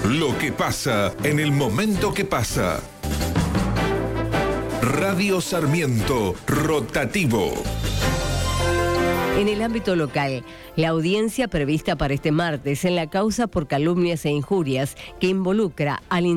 Lo que pasa en el momento que pasa. Radio Sarmiento, rotativo. En el ámbito local, la audiencia prevista para este martes en la causa por calumnias e injurias que involucra al